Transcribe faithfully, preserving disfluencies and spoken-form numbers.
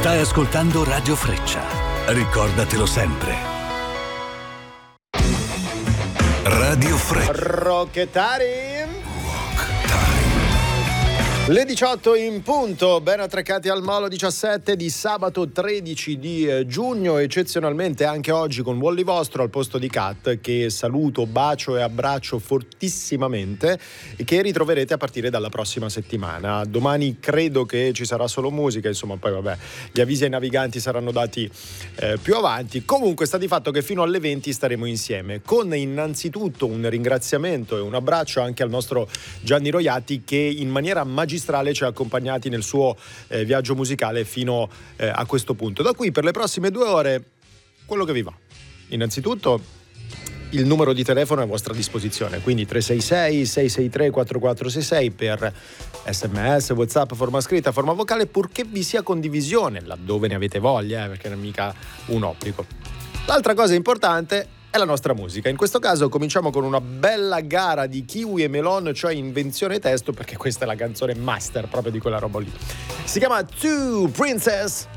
Stai ascoltando Radio Freccia. Ricordatelo sempre. Radio Freccia. Rockettari. Le diciotto in punto, ben attreccati al Molo diciassette di sabato tredici di giugno, eccezionalmente anche oggi con Wally Vostro al posto di Kat, che saluto, bacio e abbraccio fortissimamente e che ritroverete a partire dalla prossima settimana. Domani credo che ci sarà solo musica, insomma poi vabbè, gli avvisi ai naviganti saranno dati eh, più avanti. Comunque sta di fatto che fino alle venti staremo insieme, con innanzitutto un ringraziamento e un abbraccio anche al nostro Gianni Roiati, che in maniera magistrale ci ha accompagnati nel suo eh, viaggio musicale fino eh, a questo punto. Da qui per le prossime due ore quello che vi va. Innanzitutto il numero di telefono è a vostra disposizione, quindi tre sei sei sei sei tre quattro quattro sei sei per sms, whatsapp, forma scritta, forma vocale, purché vi sia condivisione laddove ne avete voglia, eh, perché non è mica un obbligo. L'altra cosa importante è la nostra musica. In questo caso cominciamo con una bella gara di Kiwi e Melon, cioè invenzione testo, perché questa è la canzone master proprio di quella roba lì. Si chiama Two Princess.